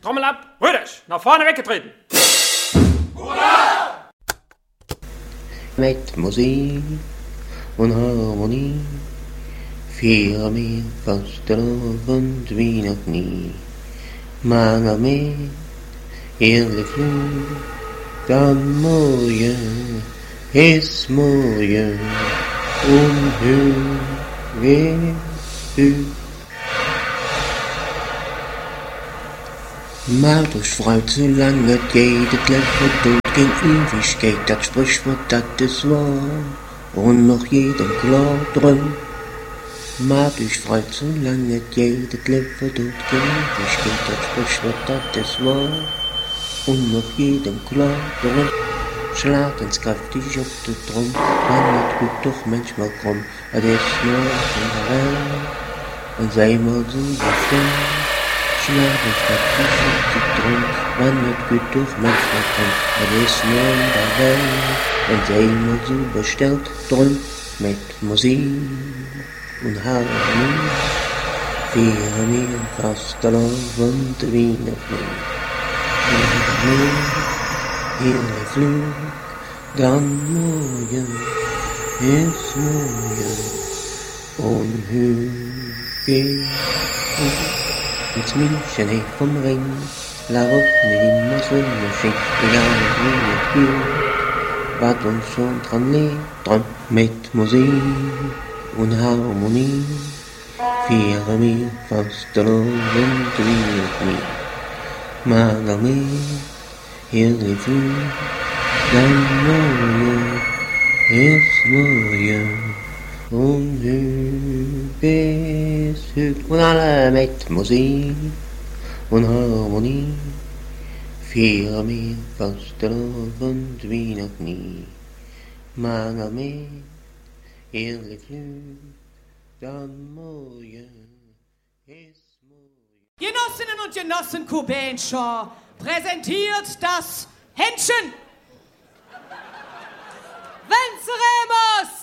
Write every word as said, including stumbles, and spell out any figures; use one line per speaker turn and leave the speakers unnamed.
Trommel ab, Rüdisch, nach vorne weggetreten.
Hurra! Mit Musik und Harmonie feiern wir Fastelavond wie noch nie. Mal mehr, ehrlich Flug, dann morgen ist morgen und hör, wer hört. Mal durch Frau zu lange geht, das Leben tut in Ewigkeit, das Sprichwort, das ist wahr, und noch jedem klar drum. Mal durch Frau zu lange geht, das Leben tut in Ewigkeit, das Sprichwort, das ist wahr, und noch jedem klar drum. Schlag ins kräftig auf den Drum, man wird gut doch manchmal krumm, das ist nur von der Welt, und sei mal so befreit. Schlag ins kräftig auf den Drum, man wird gut doch manchmal krumm, das ist nur in der Welt, und sei mal so bestellt drum, mit Musik und Harmonie, feiern wir Fastelavond wie noch nie. Hier Flug, dann morgen ist morgen und Hügel ins München hey vom Ring, la Woche immer Sonne schien, egal wie es geht, was uns schon dran liegt, dran mit Musik und Harmonie, feiern wir Fastelavond wie noch nie. Mal mehr, hier die Flug, dann morgen ist morgen und Hügel ist Hügel. Und alle mit Musik und Harmonie feiern wir Fastelavond wie noch nie. Mal mehr, hier die Flug, dann morgen ist
Genossinnen und Genossen Kubenscher präsentiert das Händchen. Venceremos!